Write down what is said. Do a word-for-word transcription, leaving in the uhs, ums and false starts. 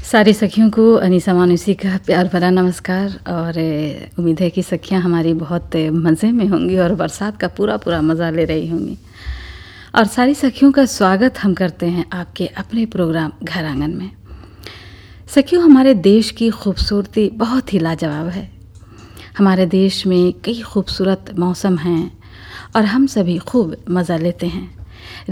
सारी सखियों को अनीसा मानुसी का प्यार भरा नमस्कार। और उम्मीद है कि सखियां हमारी बहुत मज़े में होंगी और बरसात का पूरा पूरा मज़ा ले रही होंगी। और सारी सखियों का स्वागत हम करते हैं आपके अपने प्रोग्राम घर आंगन में। सखियों, हमारे देश की खूबसूरती बहुत ही लाजवाब है। हमारे देश में कई खूबसूरत मौसम हैं और हम सभी खूब मज़ा लेते हैं।